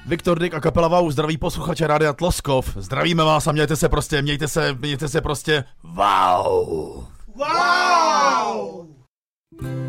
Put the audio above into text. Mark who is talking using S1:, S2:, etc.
S1: Viktor Dyk a kapela Wow zdraví posluchače Rádia Tloskov. Zdravíme vás a mějte se prostě wow.